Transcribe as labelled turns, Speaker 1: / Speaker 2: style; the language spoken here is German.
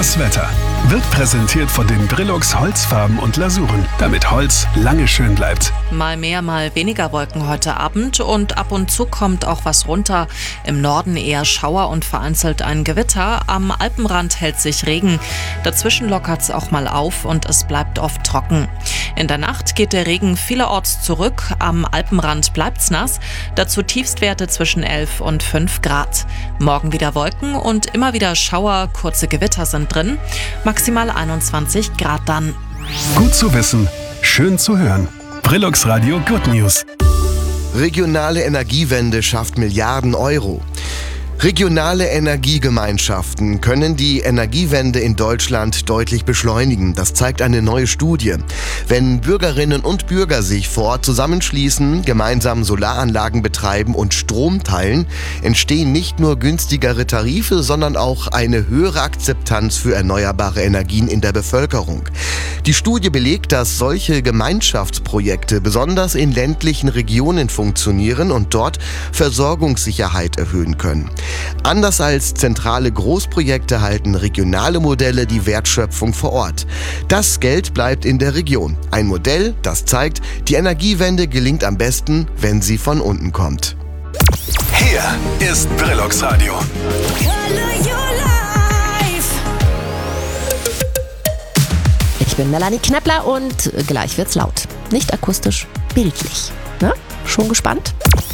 Speaker 1: Das Wetter wird präsentiert von den Brillux Holzfarben und Lasuren, damit Holz lange schön bleibt.
Speaker 2: Mal mehr, mal weniger Wolken heute Abend und ab und zu kommt auch was runter. Im Norden eher Schauer und vereinzelt ein Gewitter. Am Alpenrand hält sich Regen. Dazwischen lockert es auch mal auf und es bleibt oft trocken. In der Nacht geht der Regen vielerorts zurück. Am Alpenrand bleibt's nass. Dazu Tiefstwerte zwischen 11 und 5 Grad. Morgen wieder Wolken und immer wieder Schauer. Kurze Gewitter sind drin. Maximal 21 Grad dann.
Speaker 1: Gut zu wissen, schön zu hören. Brillux Radio Good News.
Speaker 3: Regionale Energiewende schafft Milliarden Euro. Regionale Energiegemeinschaften können die Energiewende in Deutschland deutlich beschleunigen. Das zeigt eine neue Studie. Wenn Bürgerinnen und Bürger sich vor Ort zusammenschließen, gemeinsam Solaranlagen betreiben und Strom teilen, entstehen nicht nur günstigere Tarife, sondern auch eine höhere Akzeptanz für erneuerbare Energien in der Bevölkerung. Die Studie belegt, dass solche Gemeinschaftsprojekte besonders in ländlichen Regionen funktionieren und dort Versorgungssicherheit erhöhen können. Anders als zentrale Großprojekte halten regionale Modelle die Wertschöpfung vor Ort. Das Geld bleibt in der Region. Ein Modell, das zeigt, die Energiewende gelingt am besten, wenn sie von unten kommt.
Speaker 1: Hier ist Brillux Radio.
Speaker 4: Ich bin Melanie Knäppler und gleich wird's laut. Nicht akustisch, bildlich. Ne? Schon gespannt?